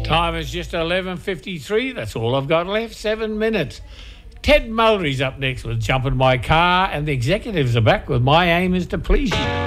Time is just 11:53. That's all I've got left. 7 minutes. Ted Mulry's up next with Jump in My Car, and the executives are back with My Aim Is to Please You.